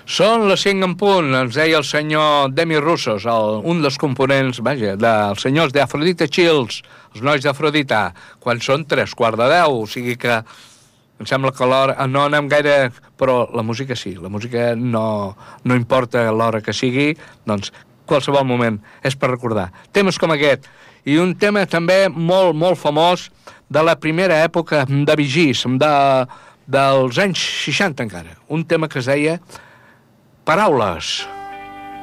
Són les 5 en punt, ens deia el senyor Demi Russos, un dels components, vaja, dels senyors d'Afrodita Chills, els nois d'Afrodita, quan són 3:15, o sigui que em sembla que l'hora, no anem gaire, però la música sí, la música no importa l'hora que sigui, doncs qualsevol moment és per recordar. Temes com aquest, i un tema també molt, molt famós de la primera època de Bee Gees, dels anys 60 encara, un tema que es deia Paraules.